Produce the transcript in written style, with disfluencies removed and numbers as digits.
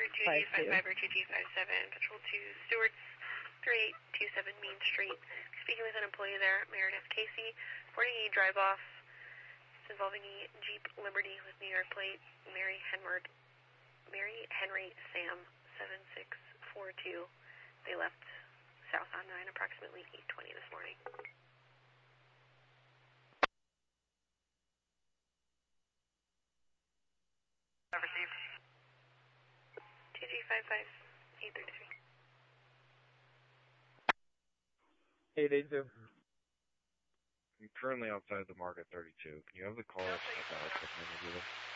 2G55 or 2G57, Patrol 2, Stewart's 3827 Main Street. Speaking with an employee there, Meredith Casey, reporting a drive-off. It's involving a Jeep Liberty with New York plate, Mary Henry Sam 7642. They left south on 9 approximately 8:20 this morning. Received. 2G55 833. 882. I'm currently outside the market 32. Can you have the caller step out?